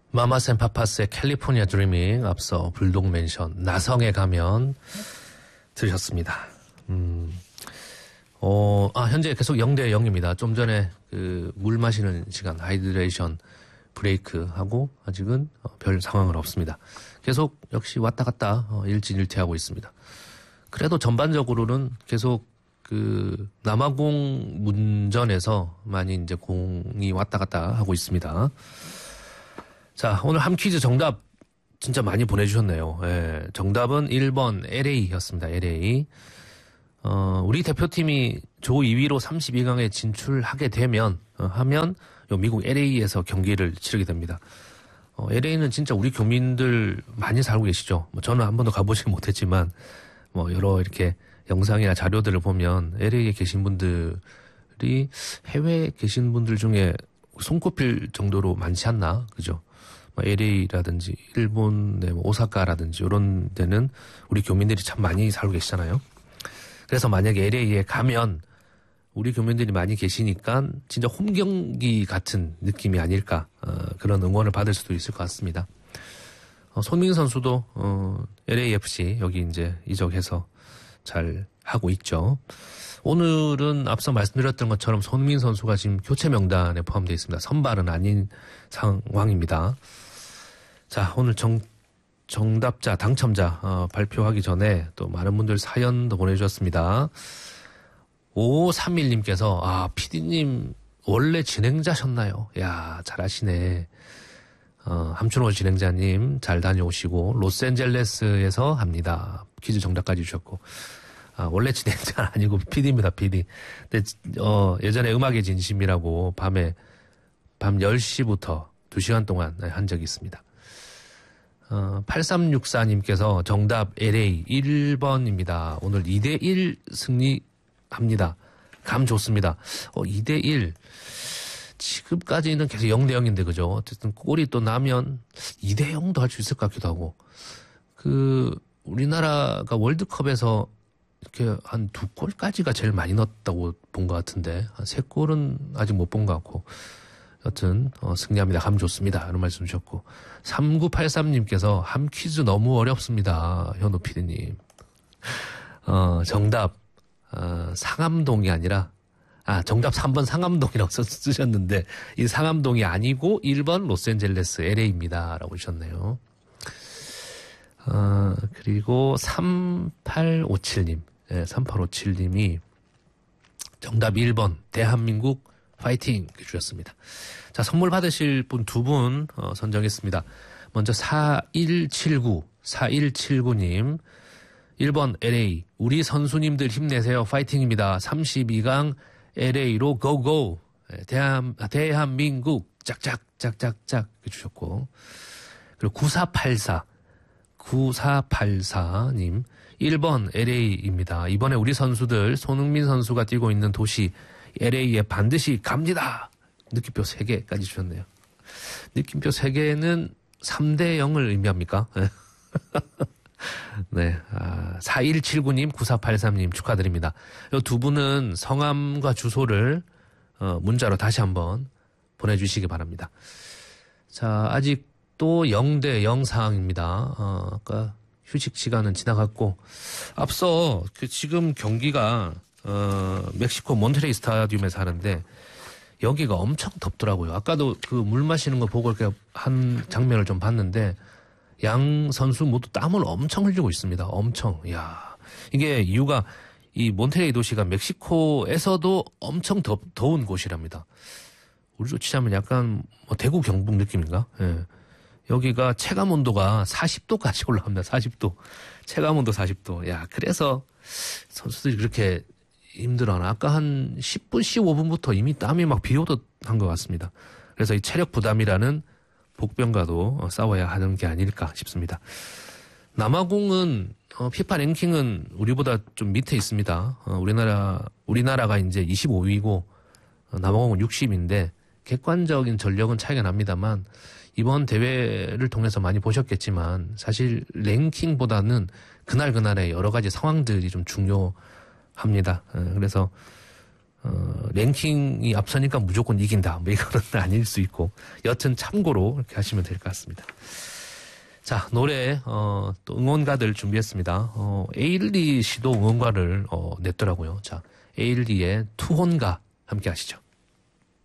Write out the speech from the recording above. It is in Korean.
마마스 파파스의 캘리포니아 드리밍, 앞서 불독 맨션, 나성에 가면 들으셨습니다. 현재 계속 0대 0입니다. 좀 전에 물 마시는 시간, 하이드레이션 브레이크 하고 아직은 별 상황은 없습니다. 계속 역시 왔다 갔다 일진일퇴하고 있습니다. 그래도 전반적으로는 계속 남아공 문전에서 많이 이제 공이 왔다 갔다 하고 있습니다. 자, 오늘 함 퀴즈 정답 진짜 많이 보내주셨네요. 예, 정답은 1번 LA였습니다. LA. 우리 대표팀이 조 2위로 32강에 진출하게 되면, 하면, 요 미국 LA에서 경기를 치르게 됩니다. LA는 진짜 우리 교민들 많이 살고 계시죠. 저는 한 번도 가보지 못했지만, 여러 이렇게 영상이나 자료들을 보면 LA에 계신 분들이 해외에 계신 분들 중에 손꼽힐 정도로 많지 않나, 그죠? LA라든지 일본의 오사카라든지 이런 데는 우리 교민들이 참 많이 살고 계시잖아요. 그래서 만약에 LA에 가면 우리 교민들이 많이 계시니까 진짜 홈 경기 같은 느낌이 아닐까, 그런 응원을 받을 수도 있을 것 같습니다. 손흥민 선수도 LAFC 여기 이제 이적해서 잘 하고 있죠. 오늘은 앞서 말씀드렸던 것처럼 손흥민 선수가 지금 교체 명단에 포함되어 있습니다. 선발은 아닌 상황입니다. 자, 오늘 정답자, 당첨자 발표하기 전에 또 많은 분들 사연도 보내주셨습니다. 5531님께서 PD님 원래 진행자셨나요? 야, 잘하시네. 함춘호 진행자님 잘 다녀오시고 로스앤젤레스에서 합니다. 퀴즈 정답까지 주셨고, 원래 진행자는 아니고 PD입니다, PD. 근데 예전에 음악의 진심이라고 밤 10시부터 2시간 동안 한 적이 있습니다. 8364님께서 정답 LA 1번입니다. 오늘 2대1 승리합니다. 감 좋습니다. 2대1. 지금까지는 계속 0대 0인데, 그죠? 어쨌든 골이 또 나면 2대 0도 할 수 있을 것 같기도 하고. 우리나라가 월드컵에서 이렇게 한 2골까지가 제일 많이 넣었다고 본 것 같은데, 한 3골은 아직 못 본 것 같고. 여튼, 승리합니다. 감 좋습니다. 이런 말씀 주셨고. 3983님께서 함 퀴즈 너무 어렵습니다. 현우 PD님. 정답, 상암동이 아니라, 정답 3번 상암동이라고 쓰셨는데, 이 상암동이 아니고 1번 로스앤젤레스 LA입니다. 라고 하셨네요. 그리고 3857님. 네, 3857님이 정답 1번 대한민국 파이팅 주셨습니다. 자, 선물 받으실 분 2분 선정했습니다. 먼저 4179님. 1번 LA. 우리 선수님들 힘내세요. 파이팅입니다. 32강 LA로 고고. 대한민국 짝짝짝짝짝 해주셨고. 그리고 9484님 1번 LA입니다. 이번에 우리 선수들 손흥민 선수가 뛰고 있는 도시 LA에 반드시 갑니다. 느낌표 3개까지 주셨네요. 느낌표 3개는 3대 0을 의미합니까? 네, 4179님, 9483님 축하드립니다. 이 2분은 성함과 주소를 문자로 다시 한번 보내주시기 바랍니다. 자, 아직 또 0대 0 상황입니다. 아까 휴식 시간은 지나갔고, 앞서 지금 경기가 멕시코 몬테레이 스타디움에서 하는데 여기가 엄청 덥더라고요. 아까도 물 마시는 거 보고 이렇게 한 장면을 좀 봤는데 양 선수 모두 땀을 엄청 흘리고 있습니다. 엄청. 이야. 이게 이유가 이 몬테레이 도시가 멕시코에서도 엄청 더운 곳이랍니다. 우리로 치자면 약간 대구 경북 느낌인가? 예. 여기가 체감 온도가 40도까지 올라갑니다. 40도. 체감 온도 40도. 야, 그래서 선수들이 그렇게 힘들어하나. 아까 한 10분, 15분부터 이미 땀이 막 비오듯 한 것 같습니다. 그래서 이 체력 부담이라는 복병과도 싸워야 하는 게 아닐까 싶습니다. 남아공은 피파 랭킹은 우리보다 좀 밑에 있습니다. 우리나라가 이제 25위고 남아공은 60인데 객관적인 전력은 차이가 납니다만 이번 대회를 통해서 많이 보셨겠지만 사실 랭킹보다는 그날그날의 여러 가지 상황들이 좀 중요합니다. 그래서 랭킹이 앞서니까 무조건 이긴다. 뭐 이거는 아닐 수 있고. 여튼 참고로 이렇게 하시면 될 것 같습니다. 자, 노래, 또 응원가들 준비했습니다. 에일리 씨도 응원가를, 냈더라고요. 자, 에일리의 투혼가 함께 하시죠.